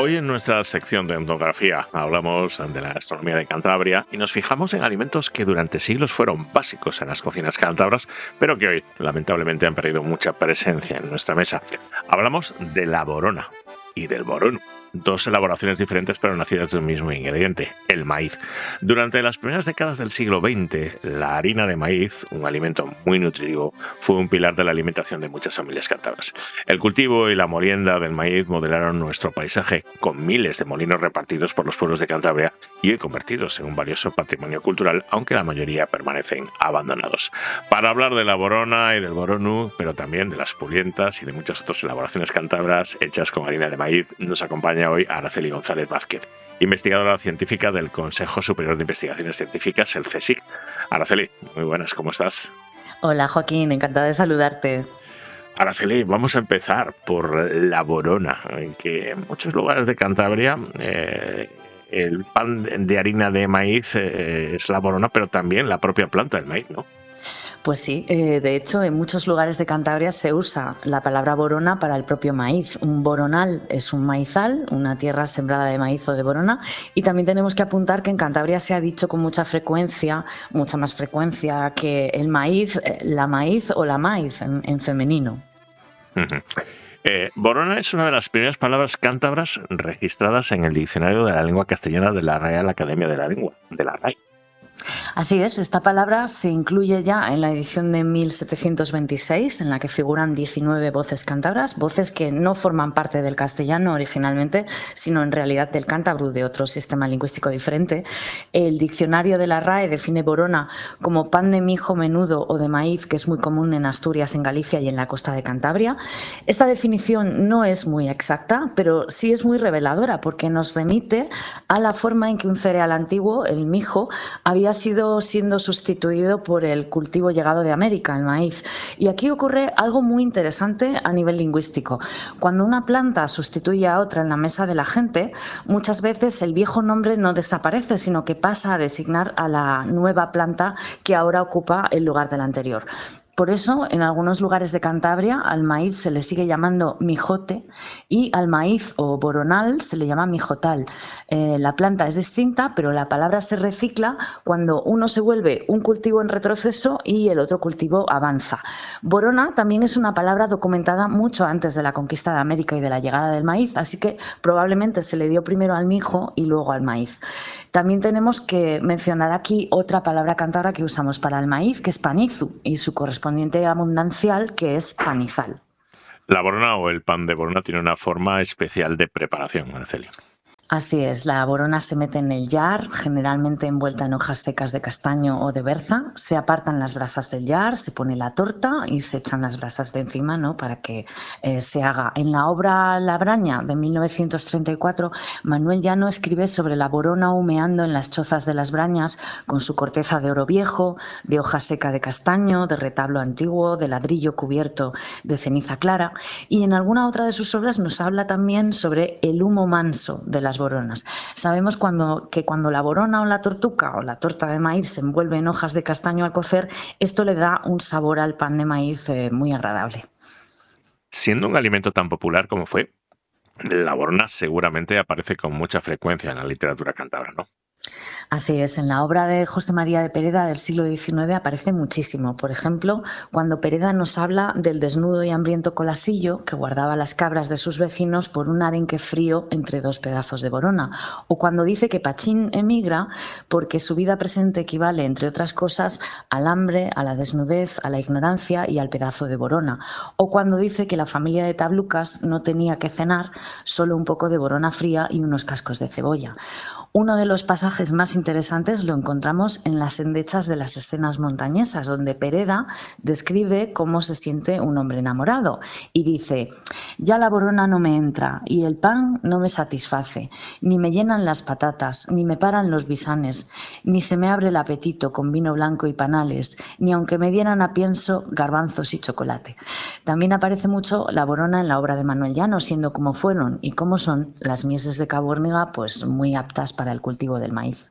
Hoy en nuestra sección de etnografía hablamos de la gastronomía de Cantabria y nos fijamos en alimentos que durante siglos fueron básicos en las cocinas cántabras, pero que hoy lamentablemente han perdido mucha presencia en nuestra mesa. Hablamos de la borona y del boronu. Dos elaboraciones diferentes pero nacidas de un mismo ingrediente, el maíz. Durante las primeras décadas del siglo XX, la harina de maíz, un alimento muy nutritivo, fue un pilar de la alimentación de muchas familias cántabras. El cultivo y la molienda del maíz modelaron nuestro paisaje, con miles de molinos repartidos por los pueblos de Cantabria y hoy convertidos en un valioso patrimonio cultural, aunque la mayoría permanecen abandonados. Para hablar de la borona y del boronu, pero también de las pulientas y de muchas otras elaboraciones cántabras hechas con harina de maíz, nos acompaña hoy Araceli González Vázquez, investigadora científica del Consejo Superior de Investigaciones Científicas, el CSIC. Araceli, muy buenas, ¿cómo estás? Hola Joaquín, encantada de saludarte. Araceli, vamos a empezar por la borona, que en muchos lugares de Cantabria el pan de harina de maíz es la borona, pero también la propia planta del maíz, ¿no? Pues sí, de hecho en muchos lugares de Cantabria se usa la palabra borona para el propio maíz. Un boronal es un maizal, una tierra sembrada de maíz o de borona, y también tenemos que apuntar que en Cantabria se ha dicho con mucha frecuencia, mucha más frecuencia, que el maíz, la maíz o la maíz en femenino. Borona es una de las primeras palabras cántabras registradas en el diccionario de la lengua castellana de la Real Academia de la Lengua, de la RAE. Así es, esta palabra se incluye ya en la edición de 1726, en la que figuran 19 voces cántabras, voces que no forman parte del castellano originalmente, sino en realidad del cántabro, de otro sistema lingüístico diferente. El diccionario de la RAE define borona como pan de mijo menudo o de maíz, que es muy común en Asturias, en Galicia y en la costa de Cantabria. Esta definición no es muy exacta, pero sí es muy reveladora, porque nos remite a la forma en que un cereal antiguo, el mijo, había sido siendo sustituido por el cultivo llegado de América, el maíz. Y aquí ocurre algo muy interesante a nivel lingüístico. Cuando una planta sustituye a otra en la mesa de la gente, muchas veces el viejo nombre no desaparece, sino que pasa a designar a la nueva planta que ahora ocupa el lugar del anterior. Por eso, en algunos lugares de Cantabria al maíz se le sigue llamando mijote y al maíz o boronal se le llama mijotal. La planta es distinta, pero la palabra se recicla cuando uno se vuelve un cultivo en retroceso y el otro cultivo avanza. Borona también es una palabra documentada mucho antes de la conquista de América y de la llegada del maíz, así que probablemente se le dio primero al mijo y luego al maíz. También tenemos que mencionar aquí otra palabra cántabra que usamos para el maíz, que es panizu, y su correspondiente abundancial, que es panizal. La borona o el pan de borona tiene una forma especial de preparación, Araceli. Así es, la borona se mete en el yar, generalmente envuelta en hojas secas de castaño o de berza. Se apartan las brasas del yar, se pone la torta y se echan las brasas de encima, ¿no?, para que se haga. En la obra La Braña de 1934, Manuel Llano escribe sobre la borona humeando en las chozas de las brañas con su corteza de oro viejo, de hoja seca de castaño, de retablo antiguo, de ladrillo cubierto de ceniza clara. Y en alguna otra de sus obras nos habla también sobre el humo manso de las boronas. Sabemos que cuando la borona o la tortuca o la torta de maíz se envuelve en hojas de castaño al cocer, esto le da un sabor al pan de maíz muy agradable. Siendo un alimento tan popular como fue, la borona seguramente aparece con mucha frecuencia en la literatura cántabra, ¿no? Así es, en la obra de José María de Pereda del siglo XIX aparece muchísimo. Por ejemplo, cuando Pereda nos habla del desnudo y hambriento colasillo que guardaba las cabras de sus vecinos por un arenque frío entre dos pedazos de borona. O cuando dice que Pachín emigra porque su vida presente equivale, entre otras cosas, al hambre, a la desnudez, a la ignorancia y al pedazo de borona. O cuando dice que la familia de Tablucas no tenía que cenar, solo un poco de borona fría y unos cascos de cebolla. Uno de los pasajes más interesantes lo encontramos en las endechas de las escenas montañesas, donde Pereda describe cómo se siente un hombre enamorado y dice: «Ya la borona no me entra y el pan no me satisface, ni me llenan las patatas, ni me paran los visanes, ni se me abre el apetito con vino blanco y panales, ni aunque me dieran a pienso garbanzos y chocolate». También aparece mucho la borona en la obra de Manuel Llano, siendo como fueron y como son las mieses de Cabórniga, pues muy aptas para el cultivo del maíz.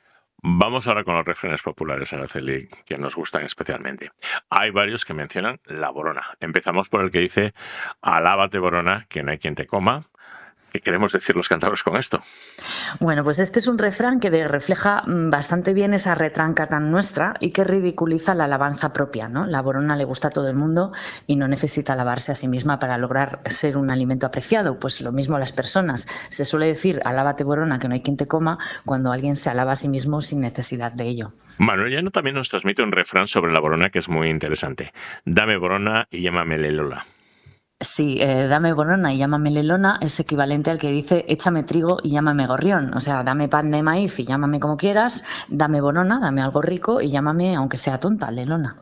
Vamos ahora con los refranes populares, Araceli, que nos gustan especialmente. Hay varios que mencionan la borona. Empezamos por el que dice: «Alábate, borona, que no hay quien te coma». ¿Qué queremos decir los cántabros con esto? Bueno, pues este es un refrán que refleja bastante bien esa retranca tan nuestra y que ridiculiza la alabanza propia, ¿no? La borona le gusta a todo el mundo y no necesita alabarse a sí misma para lograr ser un alimento apreciado. Pues lo mismo a las personas. Se suele decir, alábate borona, que no hay quien te coma, cuando alguien se alaba a sí mismo sin necesidad de ello. Manuel Llano también nos transmite un refrán sobre la borona que es muy interesante. Dame borona y llámame Lola. Sí, dame borona y llámame lelona es equivalente al que dice échame trigo y llámame gorrión. O sea, dame pan de maíz y llámame como quieras, dame borona, dame algo rico y llámame, aunque sea tonta, lelona.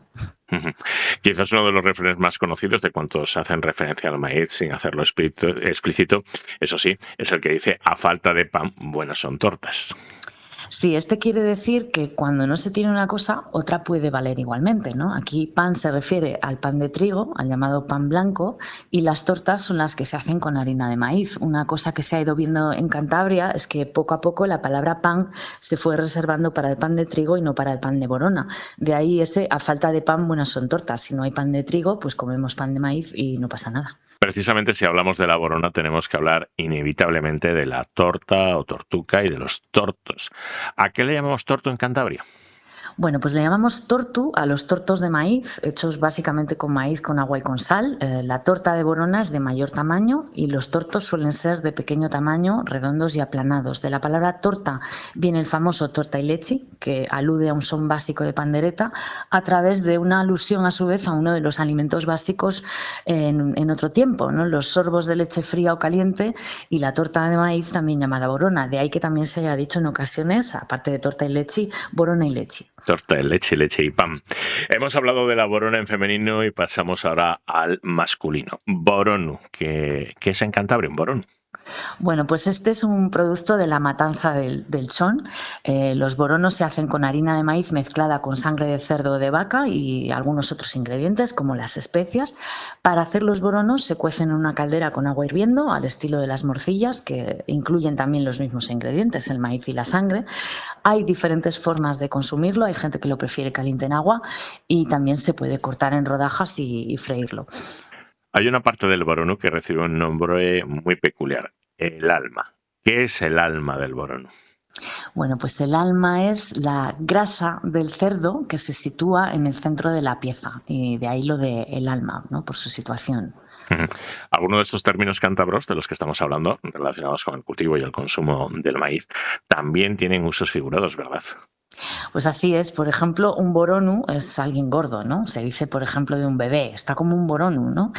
Quizás uno de los refranes más conocidos de cuantos hacen referencia al maíz sin hacerlo explícito, eso sí, es el que dice a falta de pan, buenas son tortas. Sí, este quiere decir que cuando no se tiene una cosa, otra puede valer igualmente, ¿no? Aquí pan se refiere al pan de trigo, al llamado pan blanco, y las tortas son las que se hacen con harina de maíz. Una cosa que se ha ido viendo en Cantabria es que poco a poco la palabra pan se fue reservando para el pan de trigo y no para el pan de borona. De ahí ese a falta de pan, buenas son tortas. Si no hay pan de trigo, pues comemos pan de maíz y no pasa nada. Precisamente si hablamos de la borona tenemos que hablar inevitablemente de la torta o tortuca y de los tortos. ¿A qué le llamamos torto en Cantabria? Bueno, pues le llamamos tortu a los tortos de maíz, hechos básicamente con maíz, con agua y con sal. La torta de borona es de mayor tamaño y los tortos suelen ser de pequeño tamaño, redondos y aplanados. De la palabra torta viene el famoso torta y leche, que alude a un son básico de pandereta, a través de una alusión a su vez a uno de los alimentos básicos en otro tiempo, ¿no? Los sorbos de leche fría o caliente y la torta de maíz también llamada borona. De ahí que también se haya dicho en ocasiones, aparte de torta y leche, borona y leche. Torta de leche, leche y pan. Hemos hablado de la borona en femenino y pasamos ahora al masculino. Boronu, ¿qué es en Cantabria un boronu? Bueno, pues este es un producto de la matanza del chón. Los boronos se hacen con harina de maíz mezclada con sangre de cerdo o de vaca y algunos otros ingredientes como las especias. Para hacer los boronos se cuecen en una caldera con agua hirviendo al estilo de las morcillas, que incluyen también los mismos ingredientes, el maíz y la sangre. Hay diferentes formas de consumirlo, hay gente que lo prefiere caliente en agua y también se puede cortar en rodajas y freírlo. Hay una parte del boronu que recibe un nombre muy peculiar, el alma. ¿Qué es el alma del boronu? Bueno, pues el alma es la grasa del cerdo que se sitúa en el centro de la pieza y de ahí lo de el alma, ¿no? Por su situación. Algunos de estos términos cántabros de los que estamos hablando, relacionados con el cultivo y el consumo del maíz, también tienen usos figurados, ¿verdad? Pues así es, por ejemplo, un boronu es alguien gordo, ¿no? Se dice, por ejemplo, de un bebé, está como un boronu, ¿no?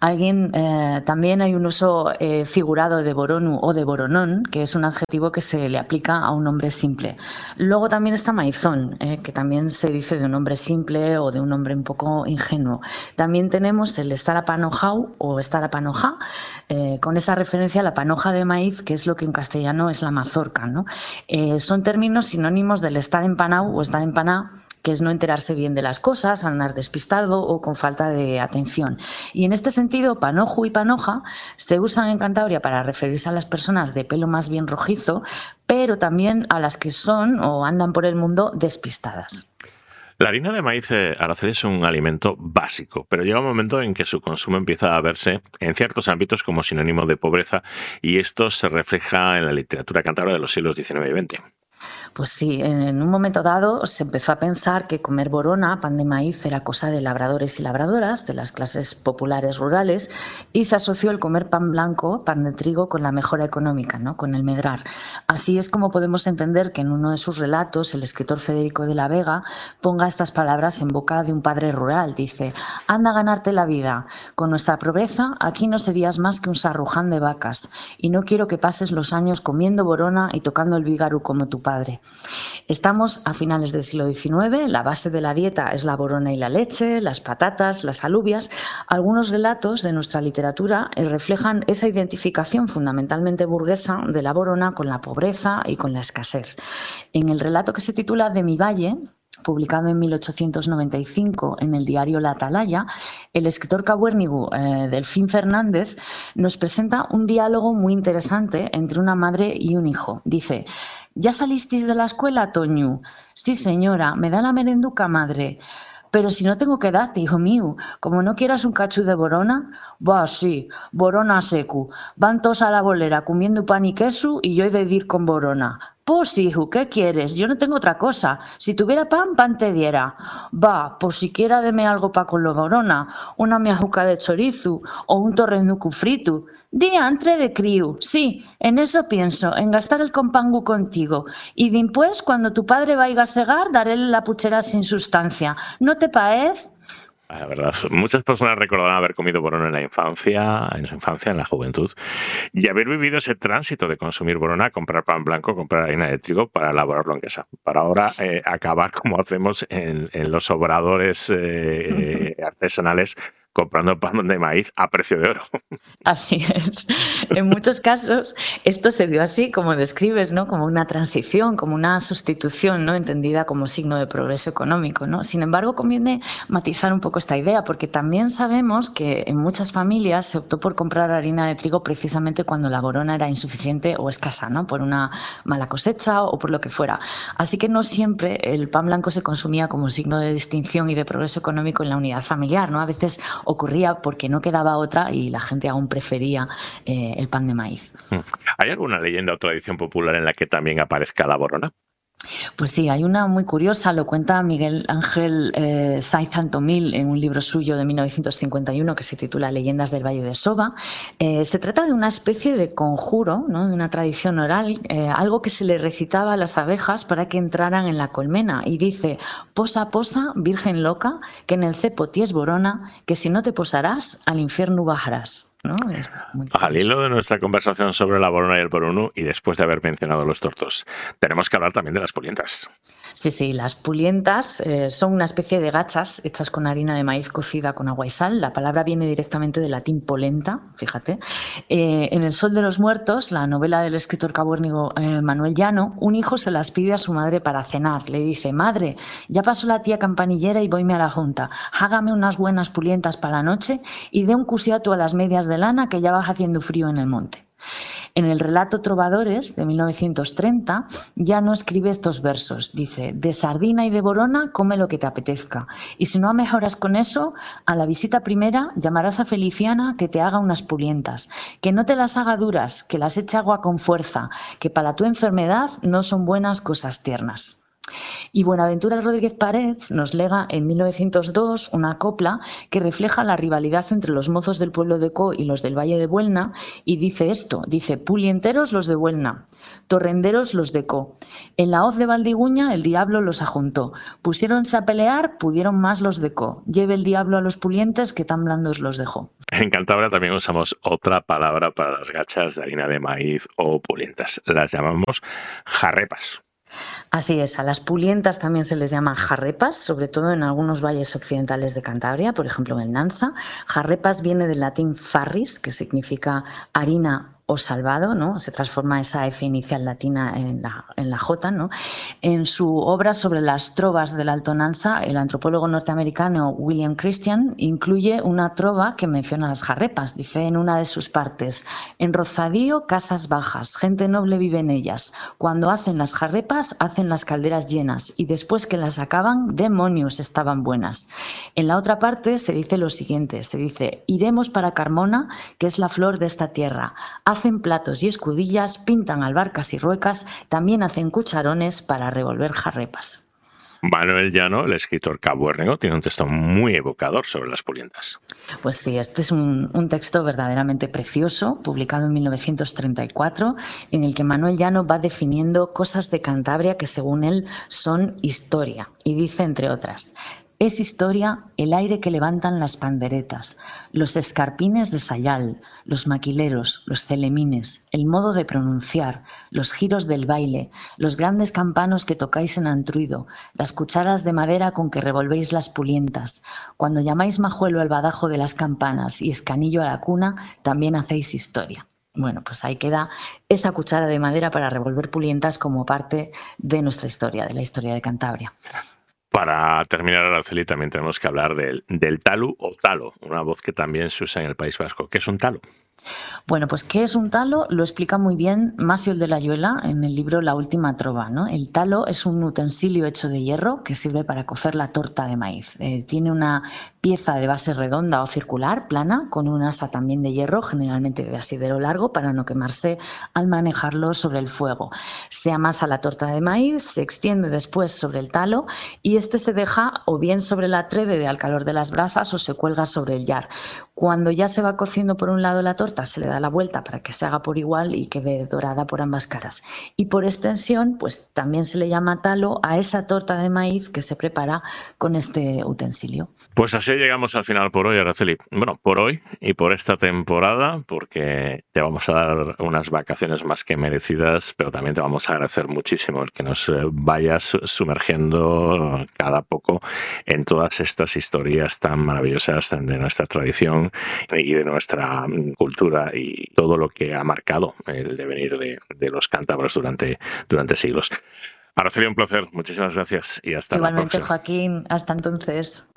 También hay un uso figurado de boronu o de boronón, que es un adjetivo que se le aplica a un hombre simple. Luego también está maizón, que también se dice de un hombre simple o de un hombre un poco ingenuo. También tenemos el estar apanojau o estar apanoja, con esa referencia a la panoja de maíz, que es lo que en castellano es la mazorca, ¿no? Son términos sinónimos del estar empanado o estar empaná, que es no enterarse bien de las cosas, andar despistado o con falta de atención. Y en este sentido, panoju y panoja se usan en Cantabria para referirse a las personas de pelo más bien rojizo, pero también a las que son o andan por el mundo despistadas. La harina de maíz, Araceli, es un alimento básico, pero llega un momento en que su consumo empieza a verse en ciertos ámbitos como sinónimo de pobreza y esto se refleja en la literatura cántabra de los siglos XIX y XX. Pues sí, en un momento dado se empezó a pensar que comer borona, pan de maíz, era cosa de labradores y labradoras, de las clases populares rurales, y se asoció el comer pan blanco, pan de trigo, con la mejora económica, ¿no? Con el medrar. Así es como podemos entender que en uno de sus relatos el escritor Federico de la Vega ponga estas palabras en boca de un padre rural. Dice: anda a ganarte la vida. Con nuestra pobreza aquí no serías más que un sarruján de vacas, y no quiero que pases los años comiendo borona y tocando el vígaru como tu padre. Estamos a finales del siglo XIX, la base de la dieta es la borona y la leche, las patatas, las alubias. Algunos relatos de nuestra literatura reflejan esa identificación fundamentalmente burguesa de la borona con la pobreza y con la escasez. En el relato que se titula De mi valle, publicado en 1895 en el diario La Atalaya, el escritor cabuérnigo Delfín Fernández nos presenta un diálogo muy interesante entre una madre y un hijo. Dice: ¿ya salisteis de la escuela, Toñu? Sí, señora, ¿me da la merenduca, madre? Pero si no tengo que darte, hijo mío, como no quieras un cacho de borona, va, sí, borona secu. Van todos a la bolera comiendo pan y queso y yo he de ir con borona. Pues, hijo, ¿qué quieres? Yo no tengo otra cosa. Si tuviera pan, pan te diera. Va, pues siquiera deme algo pa' con lo borona, una miajuca de chorizo o un torrenuco frito. Diantre de crío, sí, en eso pienso, en gastar el compangu contigo. Y dimpués, cuando tu padre vaiga a segar, daréle la puchera sin sustancia. ¿No te paez? La verdad, muchas personas recordarán haber comido borona en su infancia, en la juventud, y haber vivido ese tránsito de consumir borona, comprar pan blanco, comprar harina de trigo para elaborarlo en casa. Para ahora acabar como hacemos en los obradores artesanales comprando pan de maíz a precio de oro. Así es. En muchos casos esto se dio así, como describes, ¿no? Como una transición, como una sustitución, ¿no? Entendida como signo de progreso económico, ¿no? Sin embargo, conviene matizar un poco esta idea, porque también sabemos que en muchas familias se optó por comprar harina de trigo precisamente cuando la borona era insuficiente o escasa, ¿no? Por una mala cosecha o por lo que fuera. Así que no siempre el pan blanco se consumía como signo de distinción y de progreso económico en la unidad familiar, ¿no? A veces ocurría porque no quedaba otra y la gente aún prefería el pan de maíz. ¿Hay alguna leyenda o tradición popular en la que también aparezca la borona? Pues sí, hay una muy curiosa, lo cuenta Miguel Ángel Saiz Antomil en un libro suyo de 1951 que se titula Leyendas del Valle de Soba. Se trata de una especie de conjuro, ¿no? De una tradición oral, algo que se le recitaba a las abejas para que entraran en la colmena, y dice: posa, posa, virgen loca, que en el cepo ties borona, que si no te posarás, al infierno bajarás. ¿No? Al hilo de nuestra conversación sobre la borona y el porunú, y después de haber mencionado los tortos, tenemos que hablar también de las pulientas. Sí, las pulientas son una especie de gachas hechas con harina de maíz cocida con agua y sal. La palabra viene directamente del latín polenta, fíjate. En El Sol de los Muertos, la novela del escritor cabuérnigo Manuel Llano, un hijo se las pide a su madre para cenar. Le dice: madre, ya pasó la tía campanillera y voyme a la junta. Hágame unas buenas pulientas para la noche y dé un cusiato a las medias de lana, que ya va haciendo frío en el monte. En el relato Trovadores de 1930 Llano escribe estos versos. Dice: de sardina y de borona come lo que te apetezca, y si no mejoras con eso, a la visita primera llamarás a Feliciana que te haga unas pulientas, que no te las haga duras, que las eche agua con fuerza, que para tu enfermedad no son buenas cosas tiernas. Y Buenaventura Rodríguez Parets nos lega en 1902 una copla que refleja la rivalidad entre los mozos del pueblo de Co y los del Valle de Buelna, y dice esto, dice: pulienteros los de Buelna, torrenderos los de Co. En la hoz de Valdiguña el diablo los ajuntó, pusiéronse a pelear, pudieron más los de Co. Lleve el diablo a los pulientes, que tan blandos los dejó. En Cantabria también usamos otra palabra para las gachas de harina de maíz o pulientas. Las llamamos jarrepas. Así es, a las pulientas también se les llama jarrepas, sobre todo en algunos valles occidentales de Cantabria, por ejemplo en el Nansa. Jarrepas viene del latín farris, que significa harina o salvado, ¿no? Se transforma esa F inicial latina en la J, ¿no? En su obra sobre las trovas del Alto Nansa, el antropólogo norteamericano William Christian incluye una trova que menciona las jarrepas. Dice en una de sus partes: en Rozadío, casas bajas, gente noble vive en ellas. Cuando hacen las jarrepas, hacen las calderas llenas, y después que las acaban, demonios, estaban buenas. En la otra parte se dice lo siguiente, se dice: iremos para Carmona, que es la flor de esta tierra. Hacen platos y escudillas, pintan albarcas y ruecas, también hacen cucharones para revolver jarrepas. Manuel Llano, el escritor cabuérnigo, tiene un texto muy evocador sobre las pulientas. Pues sí, este es un texto verdaderamente precioso, publicado en 1934, en el que Manuel Llano va definiendo cosas de Cantabria que según él son historia, y dice, entre otras: es historia el aire que levantan las panderetas, los escarpines de sayal, los maquileros, los celemines, el modo de pronunciar, los giros del baile, los grandes campanos que tocáis en Antruido, las cucharas de madera con que revolvéis las pulientas. Cuando llamáis majuelo al badajo de las campanas y escanillo a la cuna, también hacéis historia. Bueno, pues ahí queda esa cuchara de madera para revolver pulientas como parte de nuestra historia, de la historia de Cantabria. Para terminar, Araceli, también tenemos que hablar del talu o talo, una voz que también se usa en el País Vasco. ¿Qué es un talo? Bueno, pues ¿qué es un talo? Lo explica muy bien Masiol de Layuela en el libro La última trova, ¿no? El talo es un utensilio hecho de hierro que sirve para cocer la torta de maíz. Tiene una pieza de base redonda o circular, plana, con un asa también de hierro, generalmente de asidero largo, para no quemarse al manejarlo sobre el fuego. Se amasa la torta de maíz, se extiende después sobre el talo y este se deja o bien sobre la trébede al calor de las brasas o se cuelga sobre el yar. Cuando ya se va cociendo por un lado la torta, se le da la vuelta para que se haga por igual y quede dorada por ambas caras. Y por extensión, pues también se le llama talo a esa torta de maíz que se prepara con este utensilio. Pues así llegamos al final por hoy, Araceli. Bueno, por hoy y por esta temporada, porque te vamos a dar unas vacaciones más que merecidas, pero también te vamos a agradecer muchísimo el que nos vayas sumergiendo cada poco en todas estas historias tan maravillosas de nuestra tradición y de nuestra cultura y todo lo que ha marcado el devenir de los cántabros durante siglos. Araceli, un placer. Muchísimas gracias y hasta la próxima. Igualmente, Joaquín. Hasta entonces.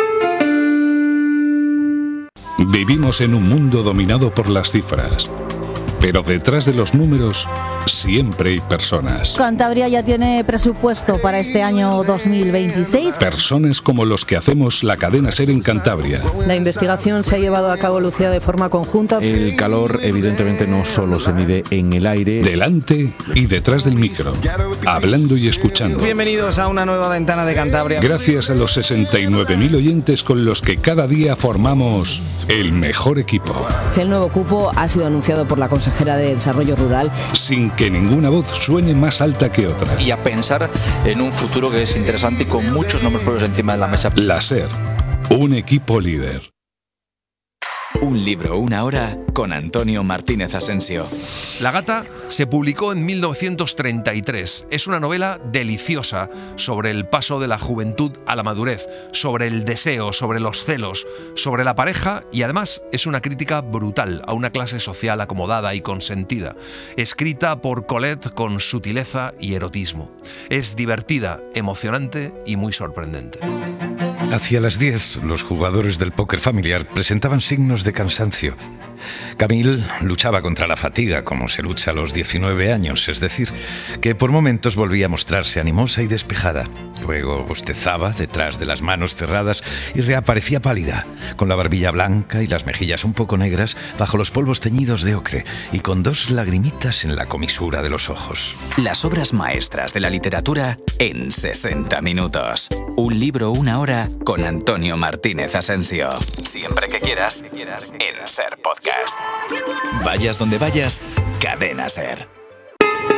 Vivimos en un mundo dominado por las cifras, pero detrás de los números siempre hay personas. Cantabria ya tiene presupuesto para este año 2026. Personas como los que hacemos la cadena SER en Cantabria. La investigación se ha llevado a cabo, Lucía, de forma conjunta. El calor, evidentemente, no solo se mide en el aire. Delante y detrás del micro, hablando y escuchando. Bienvenidos a una nueva ventana de Cantabria. Gracias a los 69.000 oyentes con los que cada día formamos el mejor equipo. El nuevo cupo ha sido anunciado por la consejera de Desarrollo Rural. Sin que ninguna voz suene más alta que otra. Y a pensar en un futuro que es interesante y con muchos nombres propios encima de la mesa. La SER, un equipo líder. Un libro, una hora, con Antonio Martínez Asensio. La gata se publicó en 1933. Es una novela deliciosa sobre el paso de la juventud a la madurez, sobre el deseo, sobre los celos, sobre la pareja y además es una crítica brutal a una clase social acomodada y consentida, escrita por Colette con sutileza y erotismo. Es divertida, emocionante y muy sorprendente. Hacia las 10, los jugadores del póker familiar presentaban signos de cansancio. Camille luchaba contra la fatiga, como se lucha a los 19 años, es decir, que por momentos volvía a mostrarse animosa y despejada. Luego bostezaba detrás de las manos cerradas y reaparecía pálida, con la barbilla blanca y las mejillas un poco negras bajo los polvos teñidos de ocre y con 2 lagrimitas en la comisura de los ojos. Las obras maestras de la literatura en 60 minutos. Un libro, una hora, con Antonio Martínez Asensio. Siempre que quieras, en SER Podcast. Vayas donde vayas, Cadena SER.